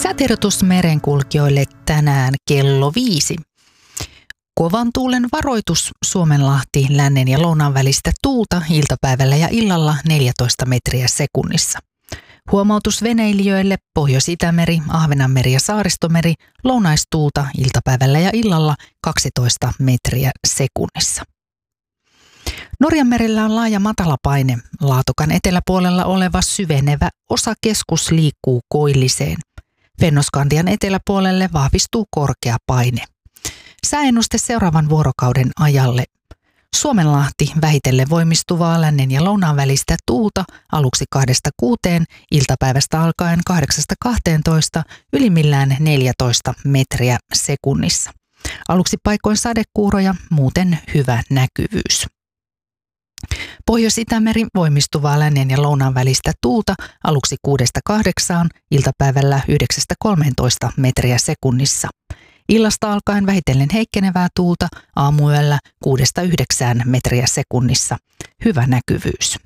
Säätiedotus merenkulkijoille tänään kello 5. Kovan tuulen varoitus Suomenlahti lännen ja lounaan välistä tuulta iltapäivällä ja illalla 14 metriä sekunnissa. Huomautus veneilijöille Pohjois-Itämeri, Ahvenanmeri ja Saaristomeri lounaistuulta iltapäivällä ja illalla 12 metriä sekunnissa. Norjanmerellä on laaja matalapaine. Laatokan eteläpuolella oleva syvenevä osakeskus liikkuu koilliseen. Fennoskandian eteläpuolelle vahvistuu korkea paine. Sääennuste seuraavan vuorokauden ajalle. Suomenlahti vähitellen voimistuvaa lännen ja lounaan välistä tuulta aluksi 2-6, iltapäivästä alkaen 8-12, ylimmillään 14 metriä sekunnissa. Aluksi paikoin sadekuuroja, muuten hyvä näkyvyys. Pohjois-Itämeri voimistuvaa lännen ja lounaan välistä tuulta aluksi 6-8, iltapäivällä 9-13 metriä sekunnissa. Illasta alkaen vähitellen heikkenevää tuulta aamuyöllä 6-9 metriä sekunnissa. Hyvä näkyvyys.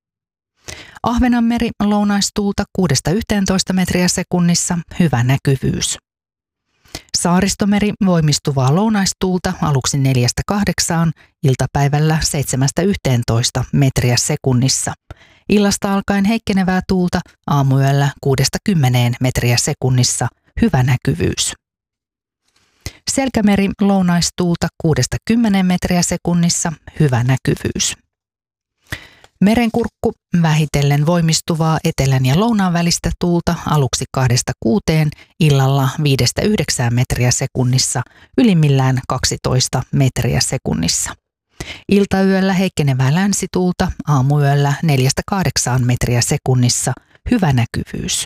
Ahvenanmeri lounaistuulta 6-11 metriä sekunnissa. Hyvä näkyvyys. Saaristomeri voimistuvaa lounaistuulta aluksi 4-8, iltapäivällä 7-11 metriä sekunnissa. Illasta alkaen heikkenevää tuulta aamuyöllä 6-10 metriä sekunnissa. Hyvä näkyvyys. Selkämeri lounaistuulta 6-10 metriä sekunnissa. Hyvä näkyvyys. Merenkurkku vähitellen voimistuvaa etelän ja lounaan välistä tuulta aluksi 2-6, illalla 5-9 metriä sekunnissa, ylimmillään 12 metriä sekunnissa. Iltayöllä heikkenevää länsituulta, aamuyöllä 4-8 metriä sekunnissa. Hyvä näkyvyys.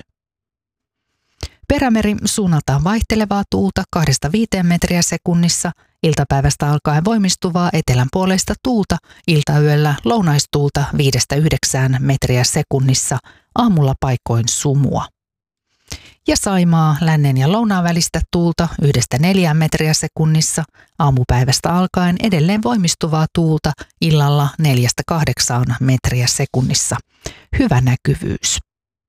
Perämeri suunnaltaan vaihtelevaa tuulta 2-5 metriä sekunnissa, iltapäivästä alkaen voimistuvaa etelänpuoleista tuulta, iltayöllä lounaistuulta 5-9 metriä sekunnissa, aamulla paikoin sumua. Ja Saimaa lännen ja lounaan välistä tuulta 1-4 metriä sekunnissa, aamupäivästä alkaen edelleen voimistuvaa tuulta, illalla 4-8 metriä sekunnissa. Hyvä näkyvyys.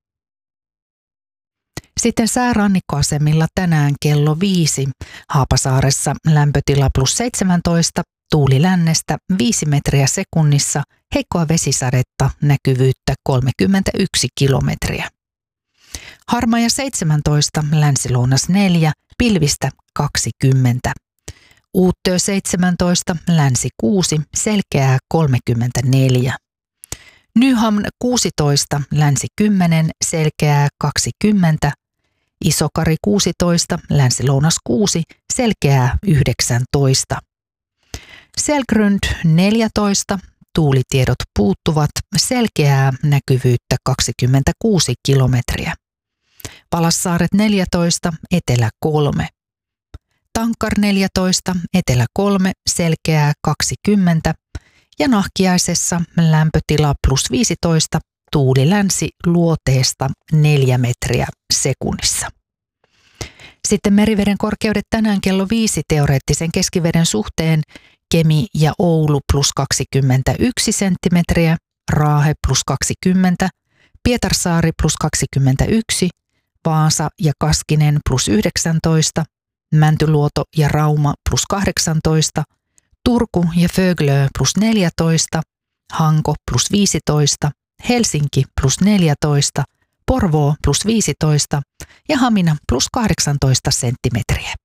Sitten säärannikkoasemilla tänään kello 5. Haapasaaressa lämpötila +17, tuuli lännestä 5 metriä sekunnissa, heikkoa vesisadetta, näkyvyyttä 31 kilometriä. Harmaja 17, länsilounas 4, pilvistä 20. Uuttöö 17, länsi 6, selkeää 34. Nyham 16, länsi 10, selkeää 20. Isokari 16, länsi-lounas 6, selkeää 19. Selgrund 14, tuulitiedot puuttuvat, selkeää näkyvyyttä 26 kilometriä. Palassaaret 14, etelä 3. Tankar 14, etelä 3, selkeää 20. Ja Nahkiaisessa lämpötila +15, tuuli länsi luoteesta 4 metriä sekunnissa. Sitten meriveden korkeudet tänään kello 5 teoreettisen keskiveden suhteen: Kemi ja Oulu +21 senttimetriä, Raahe +20, Pietarsaari +21, Vaasa ja Kaskinen +19, Mäntyluoto ja Rauma +18, Turku ja Föglö +14, Hanko +15, Helsinki +14, Porvoo +15 ja Hamina +18 senttimetriä.